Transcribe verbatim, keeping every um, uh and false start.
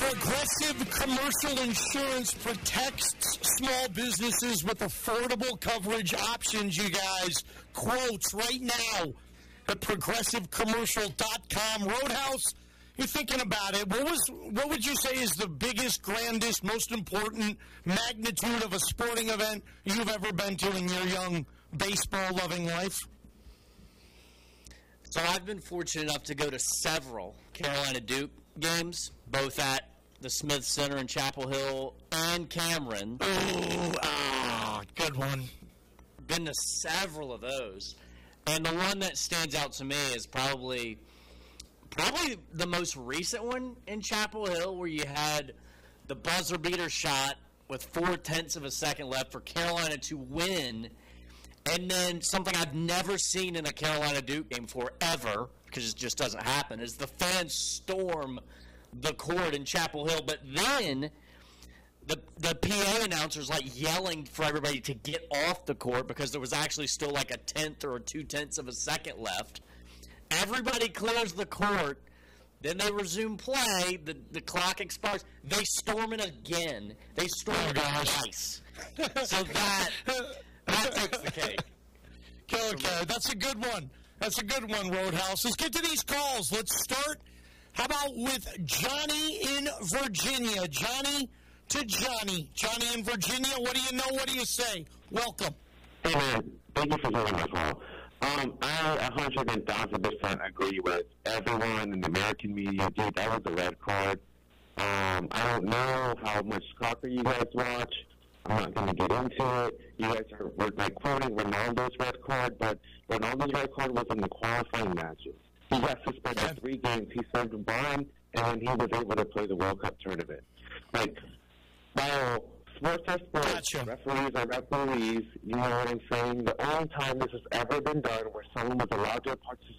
Progressive Commercial Insurance protects small businesses with affordable coverage options, you guys. Quotes right now at progressive commercial dot com. Roadhouse, you're thinking about it. What was what would you say is the biggest, grandest, most important magnitude of a sporting event you've ever been to in your young baseball-loving life? So I've been fortunate enough to go to several Carolina Duke games, both at the Smith Center in Chapel Hill and Cameron. Oh, ah, good one. Been to several of those. And the one that stands out to me is probably probably the most recent one in Chapel Hill, where you had the buzzer beater shot with four-tenths of a second left for Carolina to win. And then something I've never seen in a Carolina Duke game before, ever, because it just doesn't happen, is the fans storm the court in Chapel Hill. But then the the P A announcer's like yelling for everybody to get off the court because there was actually still like a tenth or two-tenths of a second left. Everybody clears the court. Then they resume play. The, the clock expires. They storm it again. They storm it twice. So that... That takes the cake. Okay, that's a good one. That's a good one, Roadhouse. Let's get to these calls. Let's start. How about with Johnny in Virginia? Johnny to Johnny. Johnny in Virginia, what do you know? What do you say? Welcome. Hey, man. Thank you for taking my call. Um, I one hundred thousand percent agree with everyone in the American media. Dude, that was a red card. Um, I don't know how much soccer you guys watch. I'm not going to get into it. You guys are were, like quoting Ronaldo's red card, but Ronaldo's red card was in the qualifying matches. He got suspended yeah. three games. He served a bond, and he was able to play the World Cup tournament. Like, while sports are sports, gotcha. referees are referees, you know what I'm saying? The only time this has ever been done where someone was allowed to participate